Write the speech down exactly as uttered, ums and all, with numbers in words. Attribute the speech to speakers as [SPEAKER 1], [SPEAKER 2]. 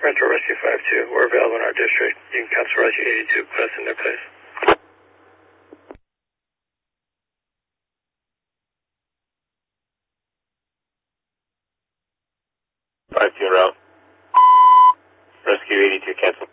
[SPEAKER 1] Rental Rescue five two, we're available in our district. You can cancel Rescue eighty-two, put us in their place. five two route. Rescue eighty-two, cancel.